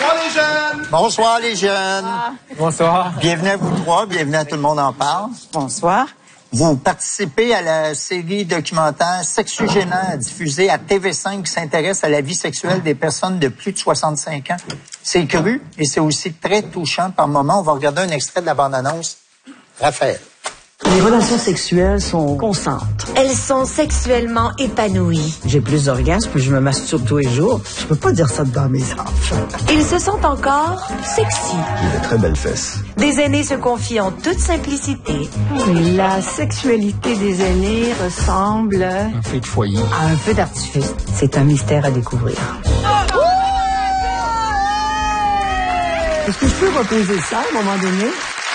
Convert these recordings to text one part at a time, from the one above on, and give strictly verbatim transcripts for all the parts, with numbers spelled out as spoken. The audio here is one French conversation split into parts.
Bonsoir les jeunes! Bonsoir les jeunes! Bonsoir. Bienvenue à vous trois, bienvenue à Tout le monde en parle. Bonsoir. Vous participez à la série documentaire Sexugénaire diffusée à T V cinq qui s'intéresse à la vie sexuelle des personnes de plus de soixante-cinq ans. C'est cru et c'est aussi très touchant par moments. On va regarder un extrait de la bande-annonce. Raphaël. Les relations sexuelles sont constantes. Elles sont sexuellement épanouies. J'ai plus d'orgasmes, puis je me masturbe tous les jours. Je peux pas dire ça devant mes enfants. Ils se sentent encore sexy. J'ai de très belles fesses. Des aînés se confient en toute simplicité. Oui, la sexualité des aînés ressemble Un feu de foyer. à un feu d'artifice. C'est un mystère à découvrir. Est-ce que je peux reposer ça à un moment donné?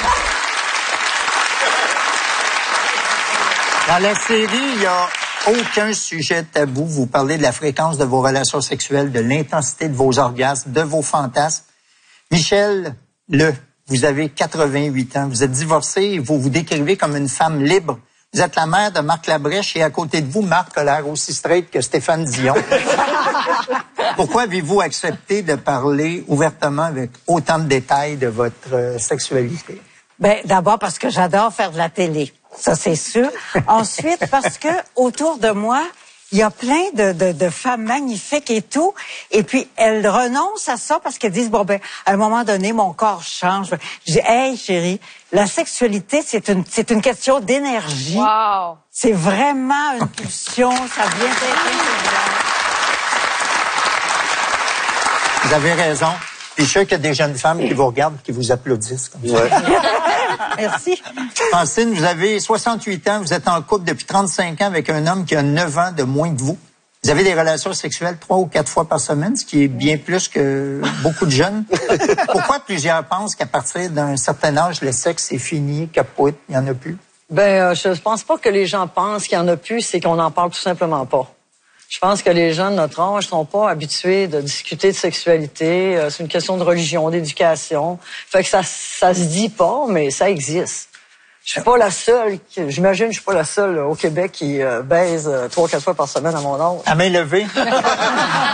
Dans la série, il n'y a aucun sujet tabou. Vous parlez de la fréquence de vos relations sexuelles, de l'intensité de vos orgasmes, de vos fantasmes. Michel Le, vous avez quatre-vingt-huit ans. Vous êtes divorcé et vous vous décrivez comme une femme libre. Vous êtes la mère de Marc Labrèche et à côté de vous, Marc a l'air aussi straight que Stéphane Dion. Pourquoi avez-vous accepté de parler ouvertement avec autant de détails de votre euh, sexualité? Ben, d'abord parce que j'adore faire de la télé. Ça, c'est sûr. Ensuite, parce que autour de moi, il y a plein de, de, de femmes magnifiques et tout. Et puis, elles renoncent à ça parce qu'elles disent, bon, ben, à un moment donné, mon corps change. Je dis, hey, chérie, la sexualité, c'est une, c'est une question d'énergie. Wow. C'est vraiment une pulsion. Ça vient d'être. Vous avez raison. Puis je sais qu'il y a des jeunes femmes qui vous regardent et qui vous applaudissent comme ça. Ouais. Merci. Francine, vous avez soixante-huit ans, vous êtes en couple depuis trente-cinq ans avec un homme qui a neuf ans de moins que vous. Vous avez des relations sexuelles trois ou quatre fois par semaine, ce qui est bien plus que beaucoup de jeunes. Pourquoi plusieurs pensent qu'à partir d'un certain âge, le sexe est fini, capote, il n'y en a plus? Ben, euh, je pense pas que les gens pensent qu'il y en a plus, c'est qu'on n'en parle tout simplement pas. Je pense que les gens de notre âge sont pas habitués de discuter de sexualité. Euh, c'est une question de religion, d'éducation. Fait que ça, ça se dit pas, mais ça existe. Je suis pas la seule, qui, j'imagine, je suis pas la seule au Québec qui euh, baise euh, trois, quatre fois par semaine à mon âge. À main levée.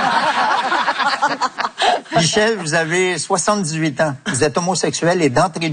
Michel, vous avez soixante-dix-huit ans. Vous êtes homosexuel et d'entrée de